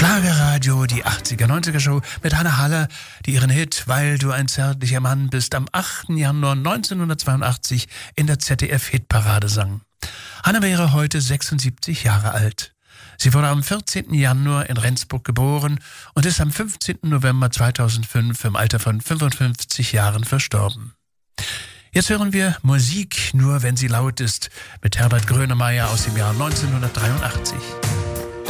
Schlagerradio, die 80er-90er-Show mit Hanne Haller, die ihren Hit »Weil du ein zärtlicher Mann bist« am 8. Januar 1982 in der ZDF-Hitparade sang. Hanne wäre heute 76 Jahre alt. Sie wurde am 14. Januar in Rendsburg geboren und ist am 15. November 2005 im Alter von 55 Jahren verstorben. Jetzt hören wir Musik, nur wenn sie laut ist, mit Herbert Grönemeyer aus dem Jahr 1983.